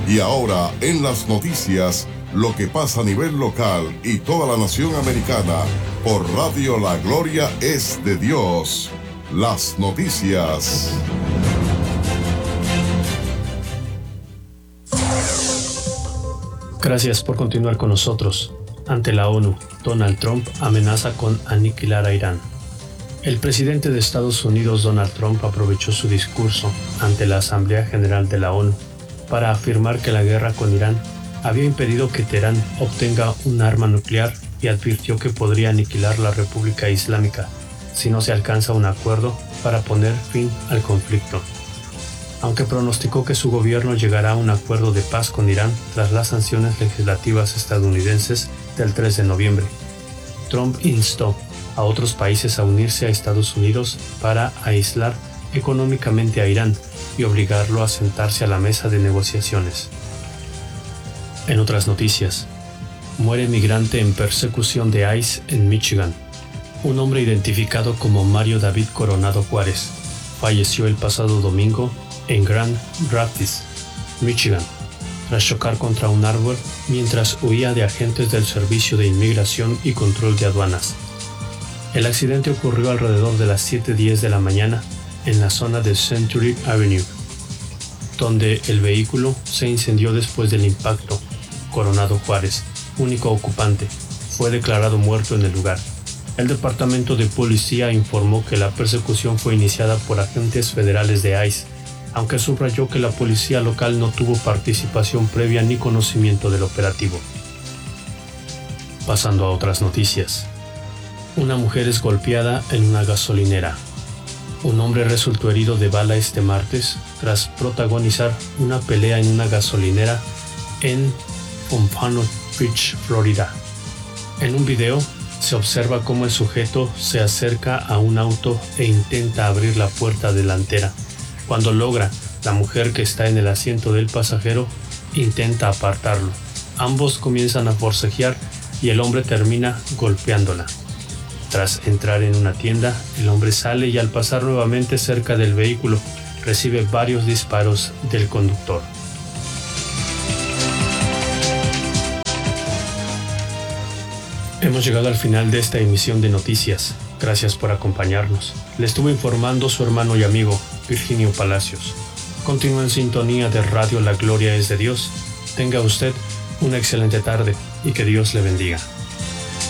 Y ahora, en las noticias, lo que pasa a nivel local y toda la nación americana, por Radio La Gloria es de Dios. Las noticias. Gracias por continuar con nosotros. Ante la ONU, Donald Trump amenaza con aniquilar a Irán. El presidente de Estados Unidos, Donald Trump, aprovechó su discurso ante la Asamblea General de la ONU para afirmar que la guerra con Irán había impedido que Teherán obtenga un arma nuclear y advirtió que podría aniquilar la República Islámica si no se alcanza un acuerdo para poner fin al conflicto. Aunque pronosticó que su gobierno llegará a un acuerdo de paz con Irán tras las sanciones legislativas estadounidenses del 3 de noviembre. Trump instó a otros países a unirse a Estados Unidos para aislar económicamente a Irán y obligarlo a sentarse a la mesa de negociaciones. En otras noticias, muere migrante en persecución de ICE en Michigan. Un hombre identificado como Mario David Coronado Juárez falleció el pasado domingo en Grand Rapids, Michigan, tras chocar contra un árbol mientras huía de agentes del Servicio de Inmigración y Control de Aduanas. El accidente ocurrió alrededor de las 7:10 de la mañana en la zona de Century Avenue, donde el vehículo se incendió después del impacto. Coronado Juárez, único ocupante, fue declarado muerto en el lugar. El Departamento de Policía informó que la persecución fue iniciada por agentes federales de ICE, aunque subrayó que la policía local no tuvo participación previa ni conocimiento del operativo. Pasando a otras noticias. Una mujer es golpeada en una gasolinera. Un hombre resultó herido de bala este martes tras protagonizar una pelea en una gasolinera en Pompano Beach, Florida. En un video se observa cómo el sujeto se acerca a un auto e intenta abrir la puerta delantera. Cuando logra, la mujer que está en el asiento del pasajero intenta apartarlo. Ambos comienzan a forcejear y el hombre termina golpeándola. Tras entrar en una tienda, el hombre sale y al pasar nuevamente cerca del vehículo, recibe varios disparos del conductor. Hemos llegado al final de esta emisión de noticias. Gracias por acompañarnos. Le estuvo informando su hermano y amigo, Virginio Palacios. Continúa en sintonía de Radio La Gloria es de Dios. Tenga usted una excelente tarde y que Dios le bendiga.